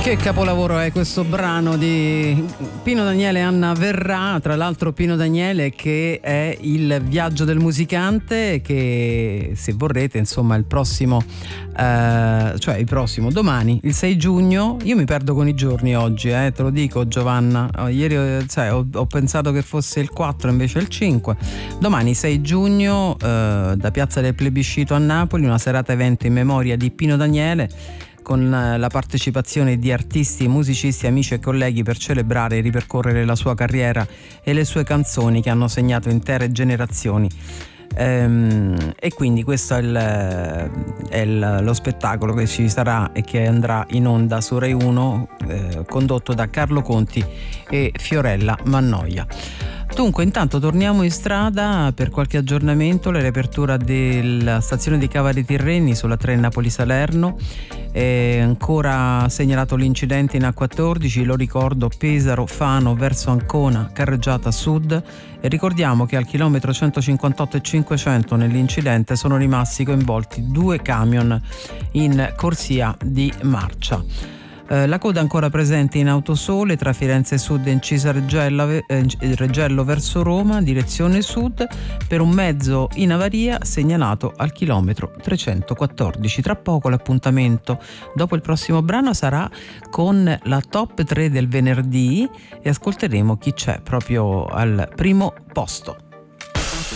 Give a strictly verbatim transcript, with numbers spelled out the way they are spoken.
Che capolavoro è questo brano di Pino Daniele e Anna Verrà, tra l'altro Pino Daniele che è il viaggio del musicante, che se vorrete insomma il prossimo eh, cioè il prossimo domani, il sei giugno, io mi perdo con i giorni oggi, eh, te lo dico Giovanna, ieri sai, ho, ho pensato che fosse il quattro invece il cinque, domani sei giugno eh, da Piazza del Plebiscito a Napoli, una serata evento in memoria di Pino Daniele, con la partecipazione di artisti, musicisti, amici e colleghi per celebrare e ripercorrere la sua carriera e le sue canzoni che hanno segnato intere generazioni. Ehm, e quindi questo è, il, è il, lo spettacolo che ci sarà e che andrà in onda su Rai uno, eh, condotto da Carlo Conti e Fiorella Mannoia. Dunque, intanto torniamo in strada per qualche aggiornamento. La riapertura della stazione di Cava dei Tirreni sulla tre Napoli-Salerno. È ancora segnalato l'incidente in A quattordici, lo ricordo, Pesaro, Fano verso Ancona, carreggiata sud. E ricordiamo che al chilometro centocinquantotto e cinquecento nell'incidente sono rimasti coinvolti due camion in corsia di marcia. Eh, la coda ancora presente in Autosole tra Firenze Sud e Incisa Reggello, eh, Reggello verso Roma, direzione sud, per un mezzo in avaria segnalato al chilometro trecentoquattordici. Tra poco l'appuntamento dopo il prossimo brano sarà con la top tre del venerdì e ascolteremo chi c'è proprio al primo posto.